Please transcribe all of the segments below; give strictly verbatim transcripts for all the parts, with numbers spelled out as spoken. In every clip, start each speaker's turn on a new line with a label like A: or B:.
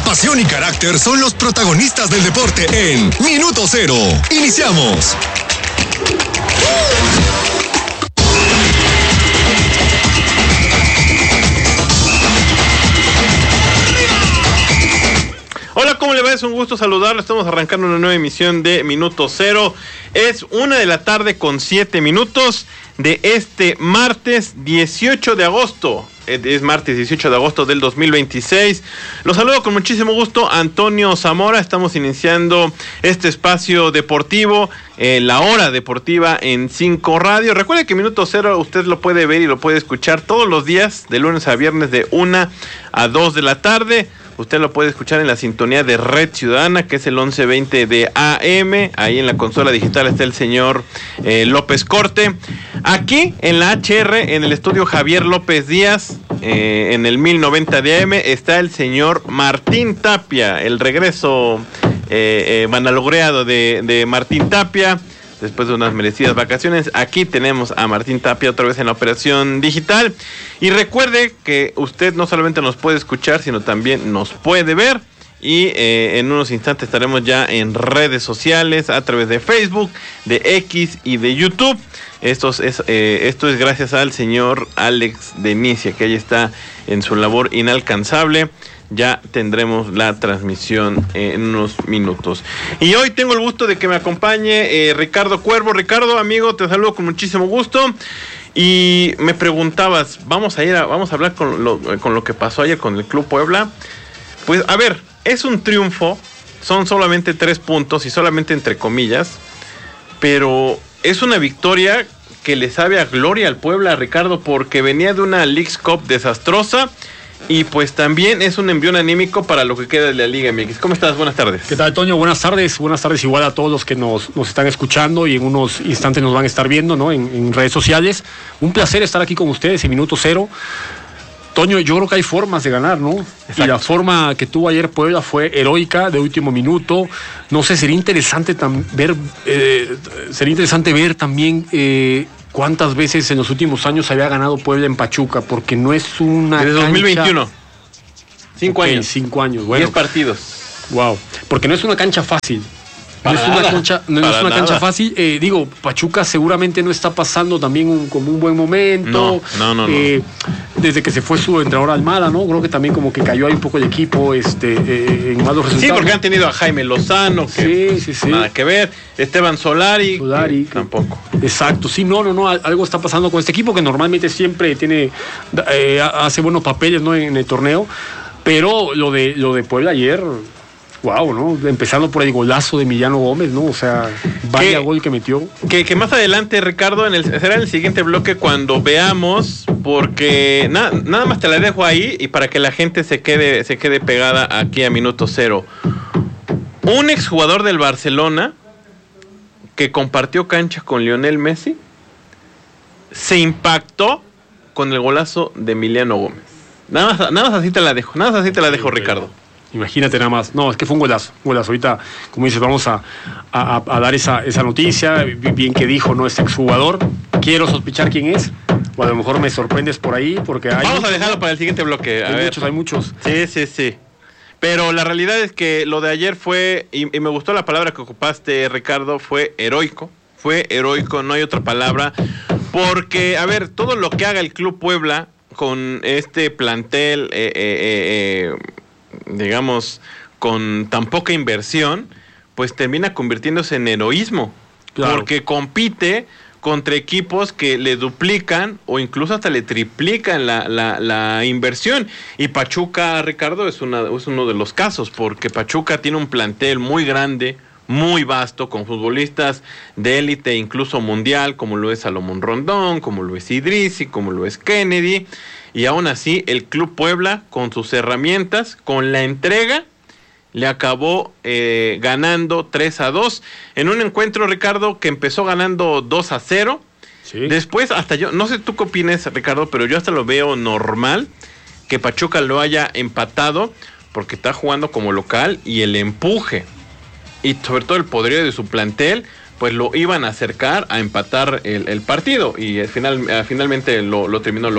A: pasión y carácter son los protagonistas del deporte en Minuto Cero. Iniciamos.
B: Hola, ¿cómo le va? Es un gusto saludarlo. Estamos arrancando una nueva emisión de Minuto Cero. Es una de la tarde con siete minutos de este martes dieciocho de agosto. Es martes dieciocho de agosto del dos mil veintiséis. Los saludo con muchísimo gusto, Antonio Zamora. Estamos iniciando este espacio deportivo, eh, la hora deportiva en cinco Radio. Recuerde que Minuto Cero usted lo puede ver y lo puede escuchar todos los días, de lunes a viernes, de una a dos de la tarde. Usted lo puede escuchar en la sintonía de Red Ciudadana, que es el once veinte de A M. Ahí en la consola digital está el señor eh, López Corte. Aquí en la H R, en el estudio Javier López Díaz, eh, en el mil noventa de A M, está el señor Martín Tapia. El regreso eh, eh, manalogreado de, de Martín Tapia, después de unas merecidas vacaciones. Aquí tenemos a Martín Tapia otra vez en la operación digital. Y recuerde que usted no solamente nos puede escuchar, sino también nos puede ver. Y eh, en unos instantes estaremos ya en redes sociales, a través de Facebook, de X y de YouTube. Esto es, eh, esto es gracias al señor Alex Denicia, que ahí está en su labor inalcanzable. Ya tendremos la transmisión en unos minutos. Y hoy tengo el gusto de que me acompañe eh, Ricardo Cuervo. Ricardo, amigo, te saludo con muchísimo gusto. Y me preguntabas, vamos a ir a, vamos a hablar con lo, con lo que pasó ayer con el Club Puebla. Pues a ver, es un triunfo, son solamente tres puntos y solamente entre comillas, pero es una victoria que le sabe a gloria al Puebla, Ricardo, porque venía de una Leagues Cup desastrosa. Y pues también es un envío anímico para lo que queda de la Liga M X. ¿Cómo estás? Buenas tardes.
C: ¿Qué tal, Toño? Buenas tardes. Buenas tardes igual a todos los que nos, nos están escuchando y en unos instantes nos van a estar viendo, ¿no? En, en redes sociales. Un placer estar aquí con ustedes en Minuto Cero. Toño, yo creo que hay formas de ganar, ¿no? Exacto. Y la forma que tuvo ayer Puebla fue heroica, de último minuto. No sé, sería interesante tam- ver, eh, sería interesante ver también eh, cuántas veces en los últimos años había ganado Puebla en Pachuca, porque no es una
B: Desde
C: cancha...
B: dos mil veintiuno. Cinco
C: okay,
B: años.
C: Cinco años, bueno.
B: Diez partidos.
C: Wow. Porque no es una cancha fácil. No
B: Para
C: es una
B: nada.
C: cancha, no
B: Para
C: es una
B: nada.
C: cancha fácil. Eh, digo, Pachuca seguramente no está pasando también un, como un buen momento.
B: No, no, no,
C: eh, no. Desde que se fue su entrenador Almada, ¿no? Creo que también como que cayó ahí un poco el equipo este, eh, en malos resultados.
B: Sí, porque han tenido a Jaime Lozano, que
C: sí, sí, sí.
B: nada que ver. Esteban Solari,
C: Solari
B: que tampoco.
C: Exacto, sí, no, no, no, algo está pasando con este equipo que normalmente siempre tiene, eh, hace buenos papeles, ¿no? En, en el torneo, pero lo de, lo de Puebla ayer... Wow, ¿no? Empezando por el golazo de Emiliano Gómez, ¿no? O sea, vaya gol que metió.
B: Que, que más adelante, Ricardo, en el, será en el siguiente bloque cuando veamos, porque na, nada más te la dejo ahí y para que la gente se quede, se quede pegada aquí a Minuto Cero. Un exjugador del Barcelona que compartió cancha con Lionel Messi se impactó con el golazo de Emiliano Gómez. Nada más, nada más así te la dejo, nada más así te la dejo, Ricardo.
C: Imagínate nada más. No, es que fue un golazo. Un golazo. Ahorita, como dices, vamos a, a, a dar esa, esa noticia. Bien que dijo, ¿no? Este exjugador. Quiero sospechar quién es. O a lo mejor me sorprendes por ahí. Porque hay
B: Vamos
C: muchos,
B: a dejarlo para el siguiente bloque. A
C: hay
B: ver.
C: muchos, hay muchos.
B: Sí, sí, sí. Pero la realidad es que lo de ayer fue, y, y me gustó la palabra que ocupaste, Ricardo, fue heroico. Fue heroico, no hay otra palabra. Porque, a ver, todo lo que haga el Club Puebla con este plantel, eh, eh, eh, digamos, con tan poca inversión, pues termina convirtiéndose en heroísmo. Claro. Porque compite contra equipos que le duplican o incluso hasta le triplican la, la, la inversión. Y Pachuca, Ricardo, es, una, es uno de los casos, porque Pachuca tiene un plantel muy grande, muy vasto, con futbolistas de élite, incluso mundial, como lo es Salomón Rondón, como lo es Idrissi, como lo es Kennedy. Y aún así, el Club Puebla, con sus herramientas, con la entrega, le acabó eh, ganando tres a dos. En un encuentro, Ricardo, que empezó ganando dos a cero. Sí. Después, hasta yo, no sé tú qué opinas, Ricardo, pero yo hasta lo veo normal que Pachuca lo haya empatado, porque está jugando como local y el empuje, y sobre todo el poderío de su plantel, pues lo iban a acercar a empatar el, el partido y al final, finalmente lo, lo terminó logrando.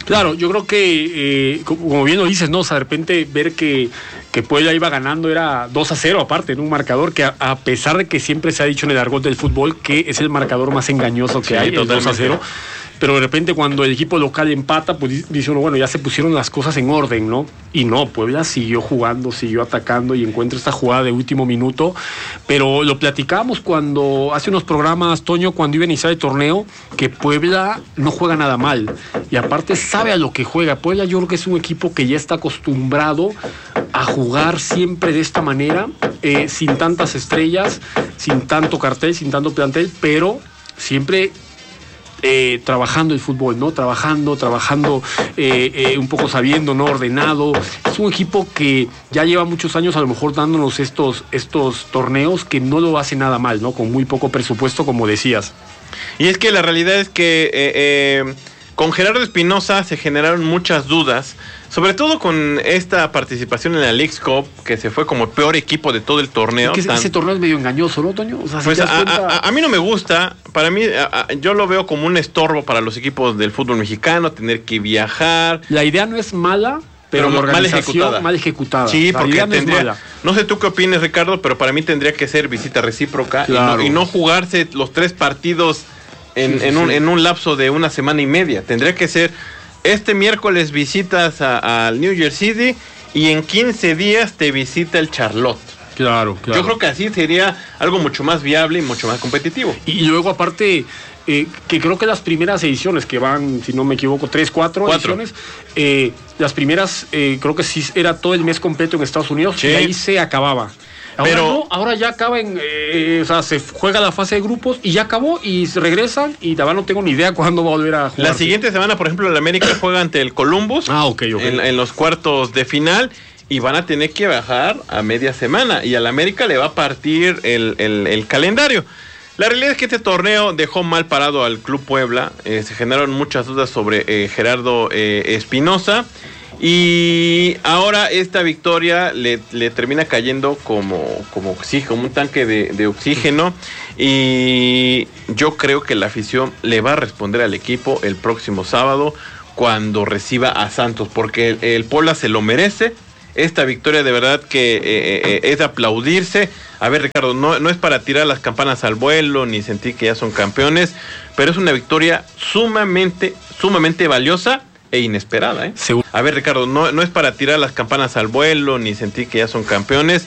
C: Claro, yo creo que, eh, como bien lo dices, ¿no? O sea, de repente ver que, que Puebla iba ganando era dos a cero aparte, en un marcador que a, a pesar de que siempre se ha dicho en el argot del fútbol que es el marcador más engañoso que sí, hay, el dos a cero, pero de repente cuando el equipo local empata, pues dice uno, bueno, ya se pusieron las cosas en orden, ¿no? Y no, Puebla siguió jugando, siguió atacando y encuentra esta jugada de último minuto, pero lo platicábamos cuando, hace unos programas, Toño, cuando iba a iniciar el torneo, que Puebla no juega nada mal, y aparte sabe a lo que juega. Puebla yo creo que es un equipo que ya está acostumbrado a jugar siempre de esta manera, eh, sin tantas estrellas, sin tanto cartel, sin tanto plantel, pero siempre Eh, trabajando el fútbol, ¿no? Trabajando, trabajando, eh, eh, un poco sabiendo, ¿no? Ordenado. Es un equipo que ya lleva muchos años a lo mejor dándonos estos, estos torneos que no lo hace nada mal, ¿no? Con muy poco presupuesto, como decías.
B: Y es que la realidad es que eh, eh, con Gerardo Espinoza se generaron muchas dudas, sobre todo con esta participación en la Leagues Cup, que se fue como el peor equipo de todo el torneo.
C: Es que
B: tan...
C: ese torneo es medio engañoso, ¿no, Toño? O sea,
B: pues
C: si
B: a,
C: cuenta...
B: a, a mí no me gusta, para mí, a, a, yo lo veo como un estorbo para los equipos del fútbol mexicano, tener que viajar.
C: La idea no es mala, pero, pero la organización mal ejecutada. Mal ejecutada.
B: Sí, la porque
C: no
B: tendría, no sé tú qué opinas, Ricardo, pero para mí tendría que ser visita recíproca, claro, y, no, y no jugarse los tres partidos en, sí, en, sí, un, sí. en un lapso de una semana y media. Tendría que ser... Este miércoles visitas al New Jersey City y en quince días te visita el Charlotte.
C: Claro, claro.
B: Yo creo que así sería algo mucho más viable y mucho más competitivo.
C: Y luego aparte, eh, que creo que las primeras ediciones, que van, si no me equivoco, tres, cuatro, cuatro. ediciones, eh, las primeras, eh, creo que sí era todo el mes completo en Estados Unidos, sí. Y ahí se acababa. Ahora pero no, ahora ya acaba en, eh, o sea, se juega la fase de grupos y ya acabó y se regresan y la verdad no tengo ni idea cuándo va a volver a jugar.
B: La siguiente semana, por ejemplo, el América juega ante el Columbus.
C: Ah, ok, ok.
B: En, en los cuartos de final y van a tener que bajar a media semana y al América le va a partir el, el, el calendario. La realidad es que este torneo dejó mal parado al Club Puebla, eh, se generaron muchas dudas sobre eh, Gerardo eh, Espinoza. Y ahora esta victoria le, le termina cayendo como, como, sí, como un tanque de, de oxígeno. Y yo creo que la afición le va a responder al equipo el próximo sábado cuando reciba a Santos, porque el, el Puebla se lo merece. Esta victoria de verdad que eh, eh, es de aplaudirse. A ver, Ricardo, no, no es para tirar las campanas al vuelo ni sentir que ya son campeones, pero es una victoria sumamente, sumamente valiosa e inesperada, ¿eh?
C: Seguro.
B: A ver, Ricardo, no, no es para tirar las campanas al vuelo ni sentir que ya son campeones,